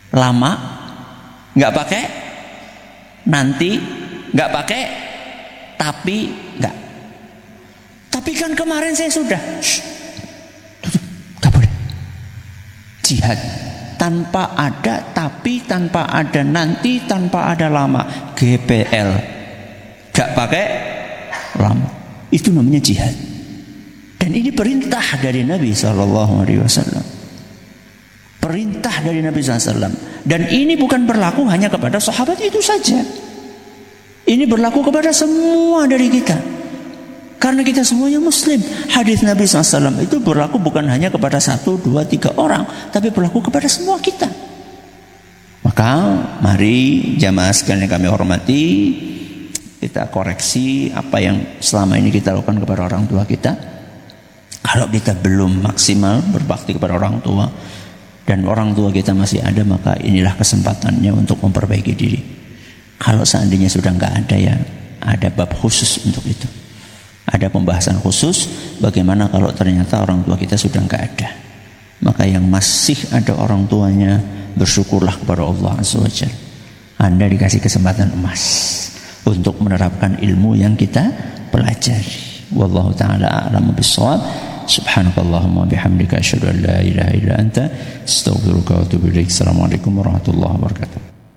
lama, nggak pakai, nanti nggak pakai, tapi nggak. Tapi kan kemarin saya sudah. Nggak boleh. Jihad tanpa ada tapi, tanpa ada nanti, tanpa ada lama. GPL, nggak pakai lama. Itu namanya jihad. Dan ini perintah dari Nabi SAW. Perintah dari Nabi SAW. Dan ini bukan berlaku hanya kepada sahabat itu saja. Ini berlaku kepada semua dari kita. Karena kita semuanya muslim. Hadis Nabi SAW itu berlaku bukan hanya kepada 1, 2, 3 orang, tapi berlaku kepada semua kita. Maka mari jamaah sekalian yang kami hormati, kita koreksi apa yang selama ini kita lakukan kepada orang tua kita. Kalau kita belum maksimal berbakti kepada orang tua dan orang tua kita masih ada, maka inilah kesempatannya untuk memperbaiki diri. Kalau seandainya sudah nggak ada, ya ada bab khusus untuk itu. Ada pembahasan khusus bagaimana kalau ternyata orang tua kita sudah nggak ada. Maka yang masih ada orang tuanya, bersyukurlah kepada Allah Azza wa Jalla. Anda dikasih kesempatan emas untuk menerapkan ilmu yang kita pelajari. Wallahu ta'ala a'lamu bis-shawab. Subhanakallahumma bihamdika asyhadu an la ilaha illa anta astaghfiruka wa atubu ilaik. Assalamualaikum warahmatullahi wabarakatuh.